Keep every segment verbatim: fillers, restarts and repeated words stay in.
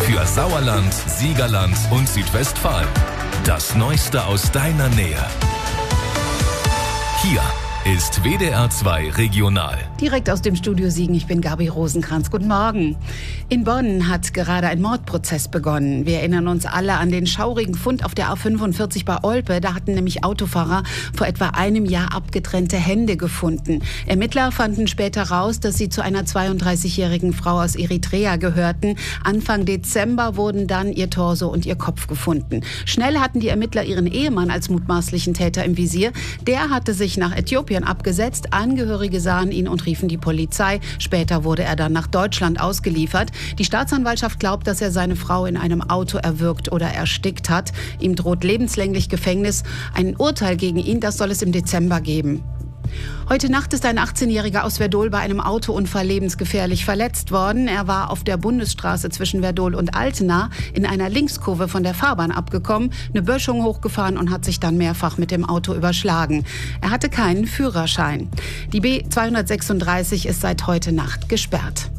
Für Sauerland, Siegerland und Südwestfalen. Das Neueste aus deiner Nähe. Hier ist W D R zwei Regional. Direkt aus dem Studio Siegen, ich bin Gabi Rosenkranz. Guten Morgen. In Bonn hat gerade ein Mordprozess begonnen. Wir erinnern uns alle an den schaurigen Fund auf der A fünfundvierzig bei Olpe. Da hatten nämlich Autofahrer vor etwa einem Jahr abgetrennte Hände gefunden. Ermittler fanden später raus, dass sie zu einer zweiunddreißigjährigen Frau aus Eritrea gehörten. Anfang Dezember wurden dann ihr Torso und ihr Kopf gefunden. Schnell hatten die Ermittler ihren Ehemann als mutmaßlichen Täter im Visier. Der hatte sich nach Äthiopien abgesetzt. Angehörige sahen ihn und riefen die Polizei. Später wurde er dann nach Deutschland ausgeliefert. Die Staatsanwaltschaft glaubt, dass er seine Frau in einem Auto erwürgt oder erstickt hat. Ihm droht lebenslänglich Gefängnis. Ein Urteil gegen ihn, das soll es im Dezember geben. Heute Nacht ist ein achtzehnjähriger aus Werdohl bei einem Autounfall lebensgefährlich verletzt worden. Er war auf der Bundesstraße zwischen Werdohl und Altena in einer Linkskurve von der Fahrbahn abgekommen, eine Böschung hochgefahren und hat sich dann mehrfach mit dem Auto überschlagen. Er hatte keinen Führerschein. Die B zweihundertsechsunddreißig ist seit heute Nacht gesperrt.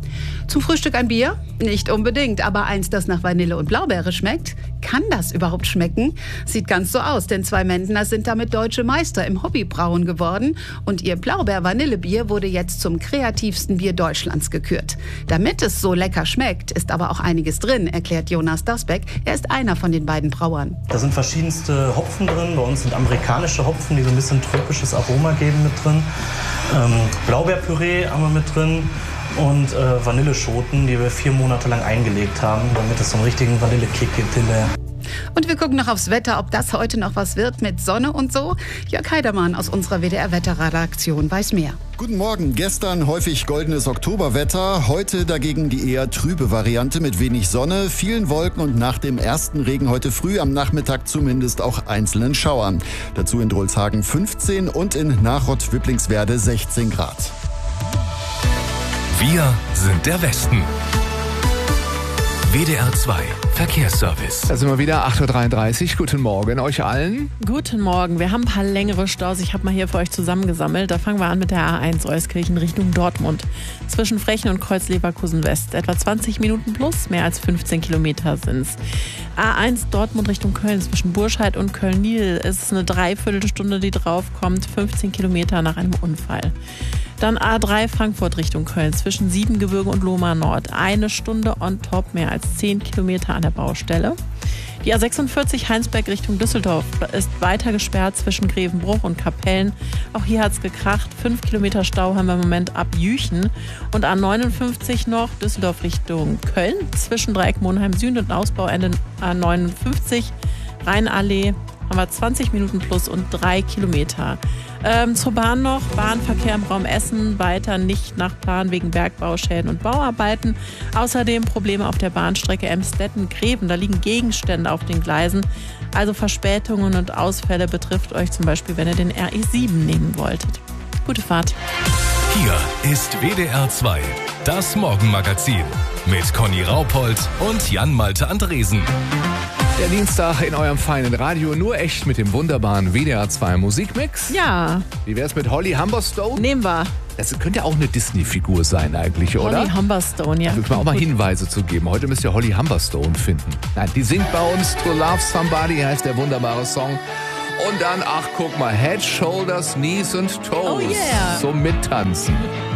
Zum Frühstück ein Bier? Nicht unbedingt, aber eins, das nach Vanille und Blaubeere schmeckt. Kann das überhaupt schmecken? Sieht ganz so aus, denn zwei Mentner sind damit deutsche Meister im Hobbybrauen geworden und ihr Blaubeer-Vanillebier wurde jetzt zum kreativsten Bier Deutschlands gekürt. Damit es so lecker schmeckt, ist aber auch einiges drin, erklärt Jonas Dasbeck. Er ist einer von den beiden Brauern. Da sind verschiedenste Hopfen drin. Bei uns sind amerikanische Hopfen, die so ein bisschen tropisches Aroma geben, mit drin. Ähm, Blaubeerpüree haben wir mit drin. Und äh, Vanilleschoten, die wir vier Monate lang eingelegt haben, damit es so einen richtigen Vanillekick gibt hinterher. Und wir gucken noch aufs Wetter, ob das heute noch was wird mit Sonne und so. Jörg Heidermann aus unserer W D R-Wetterredaktion weiß mehr. Guten Morgen. Gestern häufig goldenes Oktoberwetter, heute dagegen die eher trübe Variante mit wenig Sonne, vielen Wolken und nach dem ersten Regen heute früh am Nachmittag zumindest auch einzelnen Schauern. Dazu in Drolshagen fünfzehn und in Nachrott-Wipplingswerde sechzehn Grad. Wir sind der Westen. W D R zwei Verkehrsservice. Da sind wir wieder, acht Uhr dreiunddreißig. Guten Morgen euch allen. Guten Morgen. Wir haben ein paar längere Staus. Ich habe mal hier für euch zusammengesammelt. Da fangen wir an mit der A eins Euskirchen Richtung Dortmund. Zwischen Frechen und Kreuz Leverkusen West. Etwa zwanzig Minuten plus, mehr als fünfzehn Kilometer sind's. A eins Dortmund Richtung Köln. Zwischen Burscheid und Köln-Niel ist es eine Dreiviertelstunde, die draufkommt. fünfzehn Kilometer nach einem Unfall. Dann A drei Frankfurt Richtung Köln, zwischen Siebengebirge und Lohmar Nord. Eine Stunde on top, mehr als zehn Kilometer an der Baustelle. Die A sechsundvierzig Heinsberg Richtung Düsseldorf ist weiter gesperrt zwischen Grevenbruch und Kapellen. Auch hier hat's gekracht. Fünf Kilometer Stau haben wir im Moment ab Jüchen. Und A neunundfünfzig noch Düsseldorf Richtung Köln, zwischen Dreieck Monheim Süd und Ausbauende A neunundfünfzig Rheinallee. Haben wir zwanzig Minuten plus und drei Kilometer. Ähm, zur Bahn noch, Bahnverkehr im Raum Essen weiter nicht nach Plan wegen Bergbauschäden und Bauarbeiten. Außerdem Probleme auf der Bahnstrecke Emstetten-Greven, da liegen Gegenstände auf den Gleisen. Also Verspätungen und Ausfälle betrifft euch zum Beispiel, wenn ihr den R E sieben nehmen wolltet. Gute Fahrt. Hier ist W D R zwei, das Morgenmagazin mit Conny Raupold und Jan-Malte Andresen. Der Dienstag in eurem feinen Radio, nur echt mit dem wunderbaren W D R zwei Musikmix. Ja. Wie wär's mit Holly Humberstone? Nehmen wir. Das könnte ja auch eine Disney-Figur sein eigentlich, oder? Holly Humberstone, ja. Da müssen wir auch mal Hinweise zu geben. Heute müsst ihr Holly Humberstone finden. Nein, die singt bei uns To Love Somebody, heißt der wunderbare Song. Und dann, ach guck mal, Head, Shoulders, Knees und Toes. Oh yeah. Zum Mittanzen.